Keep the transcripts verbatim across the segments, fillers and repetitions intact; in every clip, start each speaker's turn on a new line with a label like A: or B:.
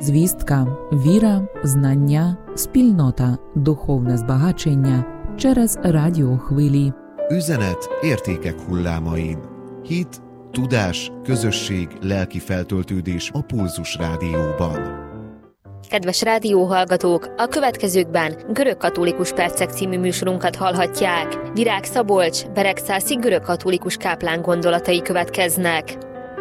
A: Звістка, віра, знання, спільнота, духовне збагачення через радіохвилі.
B: Üzenet értékek hullámain. Hit, tudás, közösség, lelki feltöltődés a Pulzus Rádióban.
C: Kedves rádióhallgatók, a következőkben görögkatolikus percek című műsorunkat hallhatják. Virág Szabolcs, Beregszászi görögkatolikus káplán gondolatai következnek.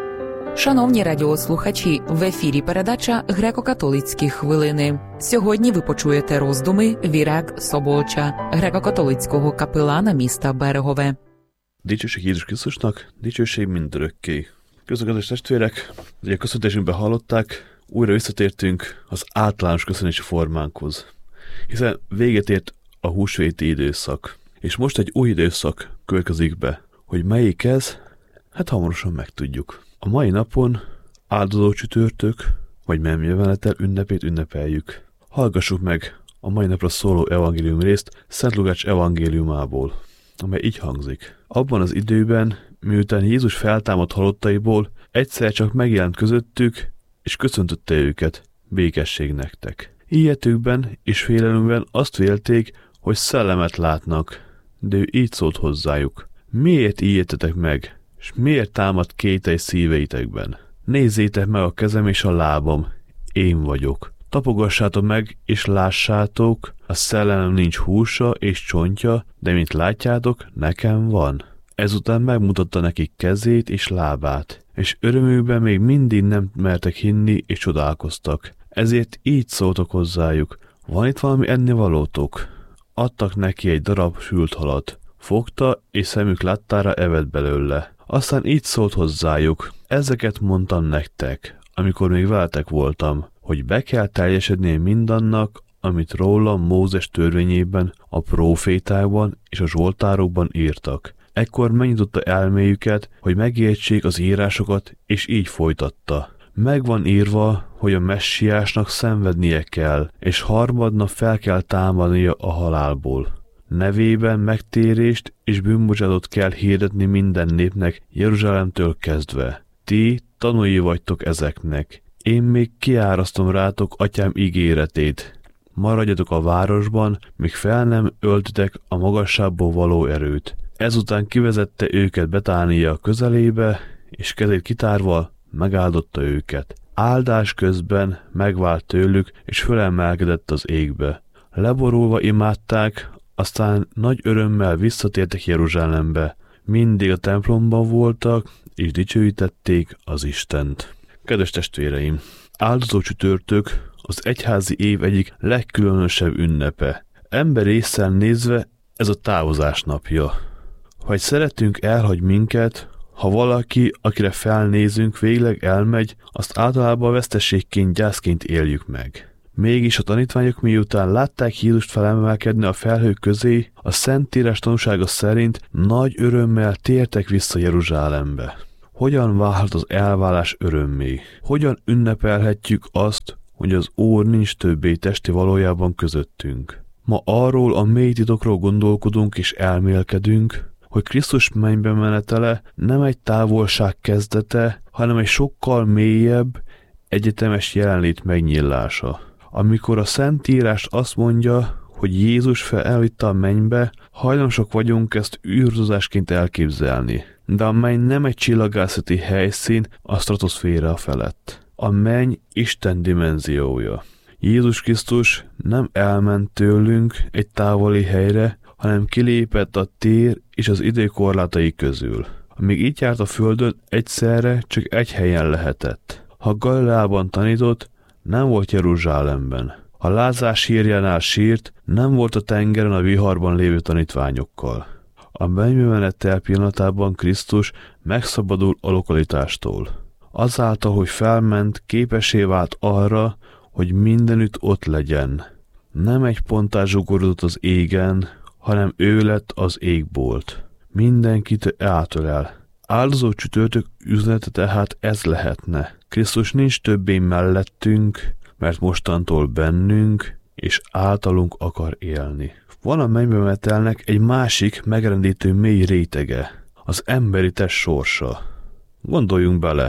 A: Шановні радіослухачі, в ефірі передача «Греко-католицькі хвилини». Сьогодні ви почуєте роздуми Virág Szabolcsa, греко-католицького капелана міста Берегове.
D: Dicsőség Jézus Krisztusnak, dicsőség mindörökké. Közökedves testvérek, ugye a köszöntésünkben hallották, újra visszatértünk az általános köszönési formánkhoz, hiszen véget ért a húsvéti időszak, és most egy új időszak következik be. Hogy melyik ez? Hát hamarosan megtudjuk. A mai napon áldozó csütörtök, vagy memjelenetel ünnepét ünnepeljük. Hallgassuk meg a mai napra szóló evangélium részt Szent Lukács evangéliumából, amely így hangzik. Abban az időben, miután Jézus feltámadt halottaiból, egyszer csak megjelent közöttük, és köszöntötte őket, békesség nektek. Ilyetükben és félelmükben azt vélték, hogy szellemet látnak, de ő így szólt hozzájuk. Miért ijedtetek meg, és miért támad kételj szíveitekben? Nézzétek meg a kezem és a lábam, én vagyok. Tapogassátok meg, és lássátok, a szellemem nincs húsa és csontja, de mint látjátok, nekem van. Ezután megmutatta nekik kezét és lábát, és örömükben még mindig nem mertek hinni és csodálkoztak. Ezért így szóltak hozzájuk, van itt valami ennivalótok? Adtak neki egy darab sült halat. Fogta, és szemük láttára evett belőle. Aztán így szólt hozzájuk, ezeket mondtam nektek, amikor még veletek voltam, hogy be kell teljesednie mindannak, amit rólam Mózes törvényében, a prófétákban és a zsoltárokban írtak. Ekkor megnyitotta elméjüket, hogy megértsék az írásokat, és így folytatta. Meg van írva, hogy a messiásnak szenvednie kell, és harmadnap fel kell támadnia a halálból. Nevében megtérést és bűnbocsánatot kell hirdetni minden népnek Jeruzsálemtől kezdve. Ti tanúi vagytok ezeknek. Én még kiárasztom rátok atyám ígéretét. Maradjatok a városban, míg fel nem öltitek a magasságból való erőt. Ezután kivezette őket Betánia közelébe, és kezét kitárva megáldotta őket. Áldás közben megvált tőlük, és fölemelkedett az égbe. Leborulva imádták, aztán nagy örömmel visszatértek Jeruzsálembe. Mindig a templomban voltak, és dicsőítették az Istent. Kedves testvéreim, áldozó csütörtök az egyházi év egyik legkülönösebb ünnepe. Ember ésszel nézve ez a távozás napja. Ha egy szeretünk elhagy minket, ha valaki, akire felnézünk, végleg elmegy, azt általában veszteségként, gyászként éljük meg. Mégis a tanítványok miután látták Jézust felemelkedni a felhők közé, a Szentírás tanúsága szerint nagy örömmel tértek vissza Jeruzsálembe. Hogyan válhat az elválás örömmé? Hogyan ünnepelhetjük azt, hogy az Úr nincs többé testi valójában közöttünk? Ma arról a mély titokról gondolkodunk és elmélkedünk, hogy Krisztus mennybe menetele nem egy távolság kezdete, hanem egy sokkal mélyebb, egyetemes jelenlét megnyílása. Amikor a Szentírás azt mondja, hogy Jézus felvitte a mennybe, hajlamosak vagyunk ezt űrdozásként elképzelni. De a menny nem egy csillagászati helyszín a stratoszféra felett. A menny Isten dimenziója. Jézus Krisztus nem elment tőlünk egy távoli helyre, hanem kilépett a tér és az idő korlátai közül. Amíg így járt a földön, egyszerre csak egy helyen lehetett. Ha Galileában tanított, nem volt Jeruzsálemben. Ha Lázár sírjánál sírt, nem volt a tengeren a viharban lévő tanítványokkal. A mennybemenetel pillanatában Krisztus megszabadul a lokalitástól. Azáltal, hogy felment, képessé vált arra, hogy mindenütt ott legyen. Nem egy ponttá zsugorodott az égen, hanem ő lett az égbolt. Mindenkit átölel. Áldozó csütörtök üzenete tehát ez lehetne. Krisztus nincs többé mellettünk, mert mostantól bennünk, és általunk akar élni. Van a mennybemenetelnek egy másik megrendítő mély rétege, az emberi test sorsa. Gondoljunk bele,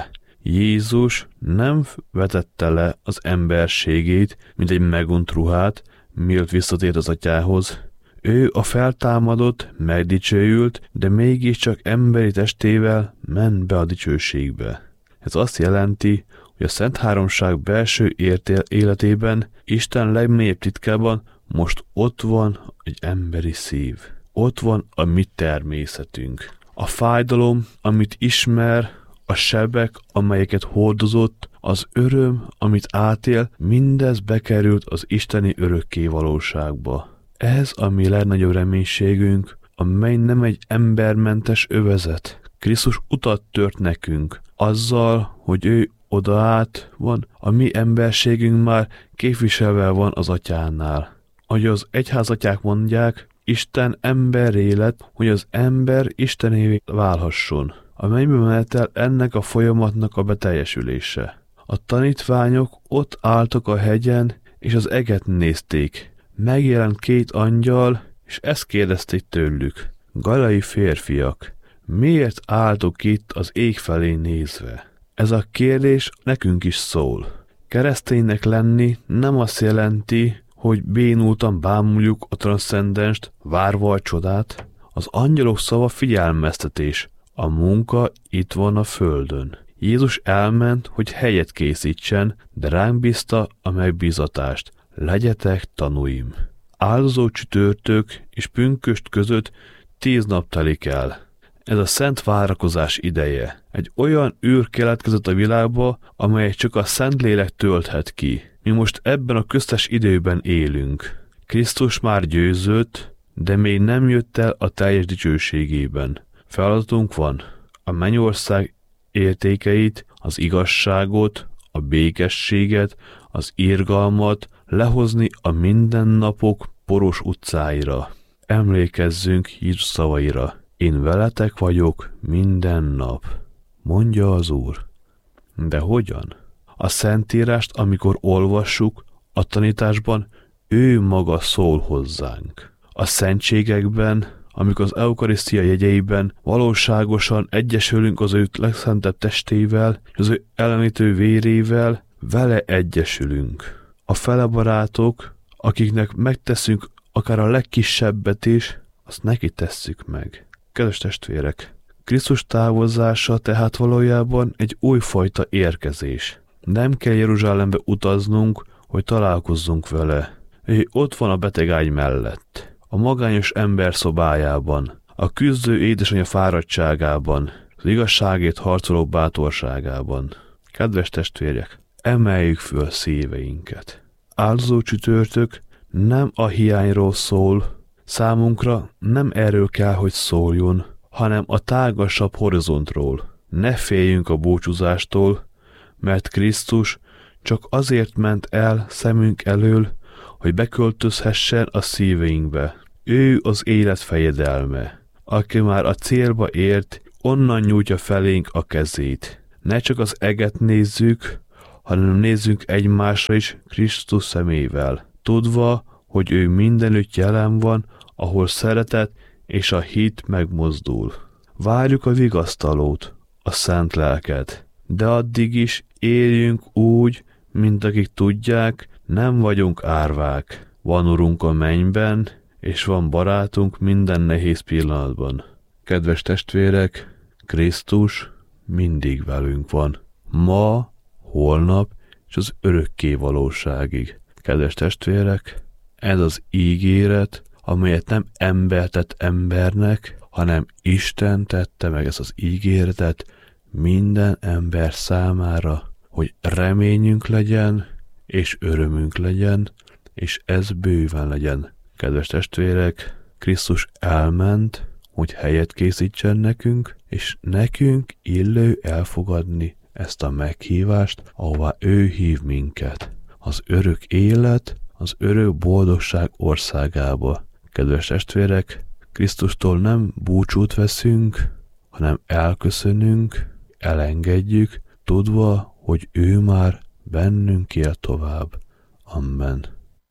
D: Jézus nem vetette le az emberségét, mint egy megunt ruhát, mielőtt visszatért az atyához. Ő a feltámadott, megdicsőült, de mégiscsak emberi testével ment be a dicsőségbe. Ez azt jelenti, hogy a Szent Háromság belső értél életében, Isten legmélyebb titkában most ott van egy emberi szív. Ott van a mi természetünk. A fájdalom, amit ismer, a sebek, amelyeket hordozott, az öröm, amit átél, mindez bekerült az isteni örökké valóságba. Ez a mi legnagyobb reménységünk, amely nem egy embermentes övezet. Krisztus utat tört nekünk, azzal, hogy ő oda át van, a mi emberségünk már képviselve van az atyánál. Ahogy az egyházatyák mondják, Isten emberré lett, hogy az ember istenévé válhasson. A mennybe menetel ennek a folyamatnak a beteljesülése. A tanítványok ott álltak a hegyen, és az eget nézték. Megjelent két angyal, és ezt kérdezték tőlük. Galilei férfiak, miért álltok itt az ég felé nézve? Ez a kérdés nekünk is szól. Kereszténynek lenni nem azt jelenti, hogy bénultan bámuljuk a transzcendenst, várva a csodát. Az angyalok szava figyelmeztetés. A munka itt van a földön. Jézus elment, hogy helyet készítsen, de ránk bízta a megbízatást. Legyetek tanúim. Áldozó csütörtök és pünkösd között tíz nap telik el. Ez a szent várakozás ideje. Egy olyan űr keletkezett a világba, amelyet csak a Szentlélek tölthet ki. Mi most ebben a köztes időben élünk. Krisztus már győzött, de még nem jött el a teljes dicsőségében. Feladatunk van. A mennyország értékeit, az igazságot, a békességet, az irgalmat lehozni a mindennapok poros utcáira. Emlékezzünk Jézus szavaira. Én veletek vagyok minden nap, mondja az Úr. De hogyan? A Szentírást, amikor olvassuk, a tanításban ő maga szól hozzánk. A szentségekben, amikor az eukarisztia jegyeiben valóságosan egyesülünk az ő legszentebb testével, és az ő elenyésző vérével, vele egyesülünk. A fele barátok, akiknek megteszünk akár a legkisebbet is, azt neki tesszük meg. Kedves testvérek, Krisztus távozása tehát valójában egy újfajta érkezés. Nem kell Jeruzsálembe utaznunk, hogy találkozzunk vele. Ő ott van a betegágy mellett, a magányos ember szobájában, a küzdő édesanyja fáradtságában, az igazságért harcoló bátorságában. Kedves testvérek, emeljük föl szíveinket. Áldozó csütörtök nem a hiányról szól, számunkra nem erről kell, hogy szóljon, hanem a tágasabb horizontról. Ne féljünk a búcsúzástól, mert Krisztus csak azért ment el szemünk elől, hogy beköltözhessen a szíveinkbe. Ő az élet fejedelme, aki már a célba ért, onnan nyújtja felénk a kezét. Ne csak az eget nézzük, hanem nézzünk egymásra is Krisztus szemével, tudva, hogy ő mindenütt jelen van, ahol szeretet és a hit megmozdul. Várjuk a vigasztalót, a szent lelket, de addig is éljünk úgy, mint akik tudják, nem vagyunk árvák. Van Urunk a mennyben, és van barátunk minden nehéz pillanatban. Kedves testvérek, Krisztus mindig velünk van. Ma, holnap és az örökké valóságig. Kedves testvérek, ez az ígéret, amelyet nem ember tett embernek, hanem Isten tette meg ezt az ígéretet minden ember számára, hogy reményünk legyen, és örömünk legyen, és ez bőven legyen. Kedves testvérek, Krisztus elment, hogy helyet készítsen nekünk, és nekünk illő elfogadni ezt a meghívást, ahová ő hív minket. Az örök élet, az örök boldogság országába. Kedves testvérek, Krisztustól nem búcsút veszünk, hanem elköszönünk, elengedjük, tudva, hogy ő már bennünk él tovább. Amen.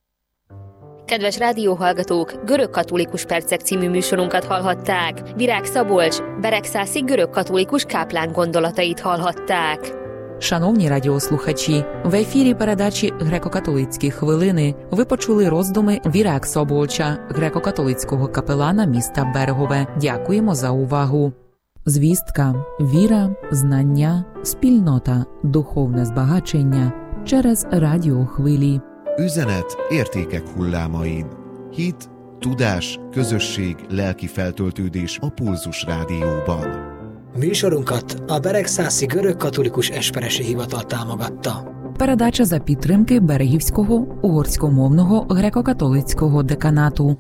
C: Kedves rádióhallgatók, Görögkatolikus Percek című műsorunkat hallhatták. Virág Szabolcs, Beregszászi görögkatolikus káplán gondolatait hallhatták.
A: Шановні радіослухачі, в ефірі передачі «Греко-католицькі хвилини» ви почули роздуми Вірак Соболча, греко-католицького капелана міста Берегове. Дякуємо за увагу. Звістка, віра, знання, спільнота, духовне збагачення через радіохвилі.
B: Üzenet értékek hullámain. Hit, tudás, közösség, lelki feltöltődés a Pulzus Rádióban.
E: Műsorunkat a Beregszászi Görög-katolikus Esperesi Hivatal támogatta.
A: Передача за підтримки Берегівського угорськомовного греко-католицького деканату.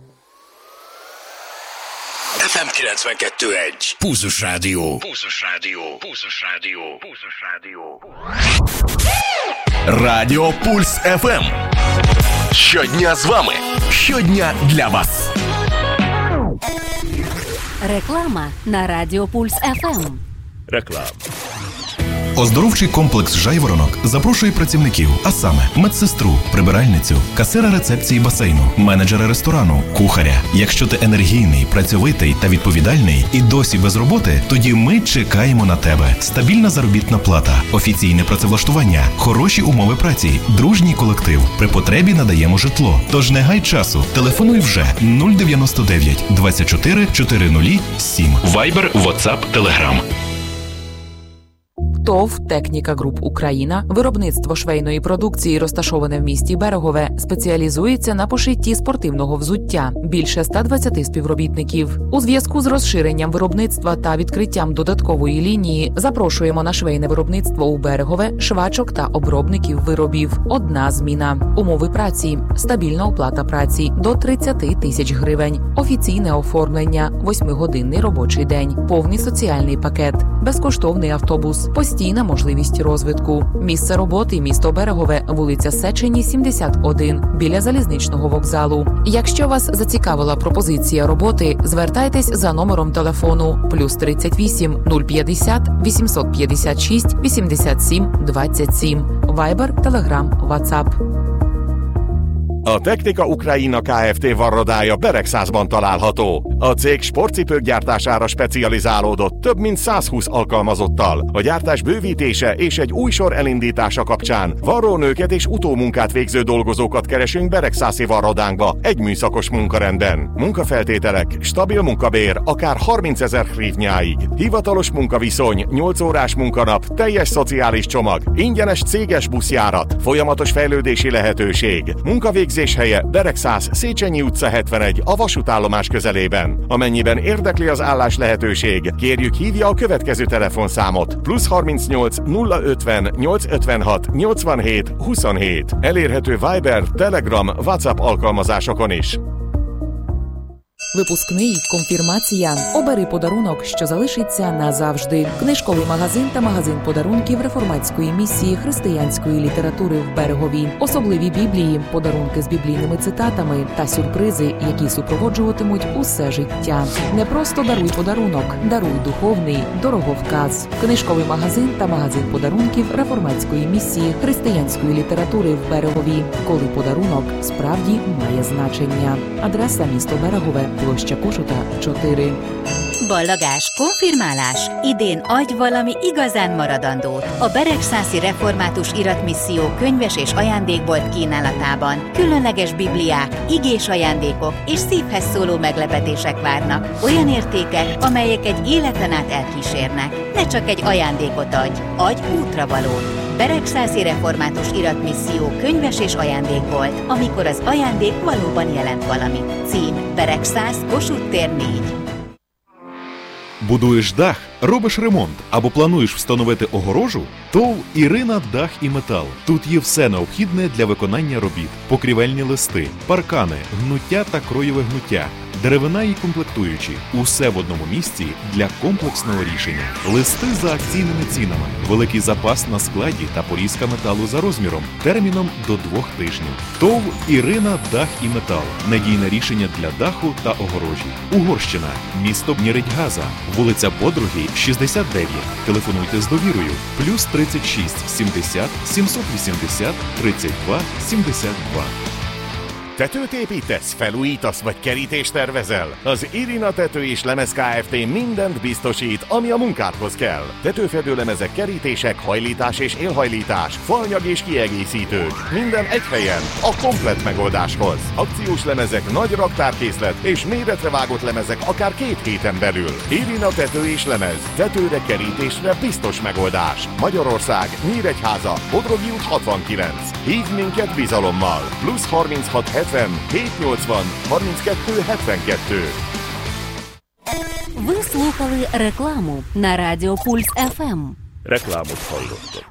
F: еф ем kilencvenkettő egy. Pulzus Rádió. Pulzus Rádió. Pulzus Rádió. Pulzus Rádió. Радіо Пульс еф ем. Щодня з вами. Щодня для вас.
G: Реклама на Радіо Пульс еф ем.
D: Реклама.
H: Оздоровчий комплекс «Жайворонок» запрошує працівників, а саме медсестру, прибиральницю, касира рецепції басейну, менеджера ресторану, кухаря. Якщо ти енергійний, працьовитий та відповідальний і досі без роботи, тоді ми чекаємо на тебе. Стабільна заробітна плата, офіційне працевлаштування, хороші умови праці, дружній колектив. При потребі надаємо житло. Тож не гай часу. Телефонуй вже нуль дев'яносто дев'ять двадцять чотири чотиридесят сім.
F: Вайбер, Ватсап, Телеграм.
A: ТОВ «Техніка Груп Україна», виробництво швейної продукції, розташоване в місті Берегове, спеціалізується на пошитті спортивного взуття. Більше ста двадцяти співробітників. У зв'язку з розширенням виробництва та відкриттям додаткової лінії запрошуємо на швейне виробництво у Берегове швачок та обробників виробів. Одна зміна. Умови праці. Стабільна оплата праці до тридцять тисяч гривень. Офіційне оформлення. Восьмигодинний робочий день. Повний соціальний пакет. Безкоштовний автобус. Постійна можливість розвитку. Місце роботи – місто Берегове, вулиця Сечені, сімдесят один, біля залізничного вокзалу. Якщо вас зацікавила пропозиція роботи, звертайтесь за номером телефону плюс тридцять вісім нуль п'ятдесят вісімсот п'ятдесят шість вісімдесят сім двадцять сім. Вайбер, Телеграм, Ватсап.
I: A Technika Ukraina Kft. Varrodája Beregszászban található. A cég sportcipők gyártására specializálódott több mint százhúsz alkalmazottal. A gyártás bővítése és egy új sor elindítása kapcsán varrónőket és utómunkát végző dolgozókat keresünk Beregszászi varrodánkba egy műszakos munkarendben. Munkafeltételek, stabil munkabér, akár harmincezer hrivnyáig. Hivatalos munkaviszony, nyolc órás munkanap, teljes szociális csomag, ingyenes céges buszjárat, folyamatos fejlődési lehetőség. Munkavégzés helye Beregszász, Széchenyi utca hetvenegy, a vasútállomás közelében. Amennyiben érdekli az állás lehetőség, kérjük hívja a következő telefonszámot plusz harmincnyolc nulla ötven nyolcszázötvenhat nyolcvanhét huszonhét. Elérhető Viber, Telegram, WhatsApp alkalmazásokon is.
A: Випускний, конфірмація, обери подарунок, що залишиться назавжди. Книжковий магазин та магазин подарунків реформатської місії християнської літератури в Берегові. Особливі біблії, подарунки з біблійними цитатами та сюрпризи, які супроводжуватимуть усе життя. Не просто даруй подарунок, даруй духовний дороговказ. Книжковий магазин та магазин подарунків реформатської місії християнської літератури в Берегові. Коли pодарунок sправді має значення. Адреса місто Берегове, plощa Kossuth чотири.
G: Ballagás, konfirmálás. Idén adj valami igazán maradandót. A Beregszászi Református Iratmisszió könyves és ajándékbolt kínálatában különleges bibliák, igés ajándékok és szívhez szóló meglepetések várnak. Olyan értékek, amelyek egy életen át elkísérnek. Ne csak egy ajándékot adj, adj útravalót. Beregszászi Református Iratmisszió könyves és ajándékbolt, amikor az ajándék valóban jelent valamit. Cím: Beregszász, Kossuth tér négy.
J: Будуєш дах, робиш ремонт або плануєш встановити огорожу? ТОВ «Ірина Дах і Метал». Тут є все необхідне для виконання робіт. Покрівельні листи, паркани, гнуття та кроєве гнуття, деревина і комплектуючі. Усе в одному місці для комплексного рішення. Листи за акційними цінами, великий запас на складі та порізка металу за розміром, терміном до двох тижнів. ТОВ «Ірина Дах і Метал». Надійне рішення для даху та огорожі. Угорщина. Місто Нєредьгаза. Вулиця Подруги, шістдесят дев'ять. Телефонуйте з довірою. Плюс тридцять шість сімдесят сімсот вісімдесят тридцять два сімдесят два.
I: Tetőt építesz, felújítasz vagy kerítést tervezel? Az Irina Tető és Lemez Kft. Mindent biztosít, ami a munkádhoz kell. Tetőfedőlemezek, kerítések, hajlítás és élhajlítás, faanyag és kiegészítők. Minden egy helyen, a komplett megoldáshoz. Akciós lemezek, nagy raktárkészlet és méretre vágott lemezek akár két héten belül. Irina Tető és Lemez. Tetőre, kerítésre biztos megoldás. Magyarország, Nyíregyháza, Bodrogi út hatvankilenc. Hívd minket bizalommal. Plusz harminchat hetven hétszáznyolcvan harminckettő hetvenkettő.
K: Ви слухали рекламу на Радіо Пульс еф ем.
D: Reklámot hallottok.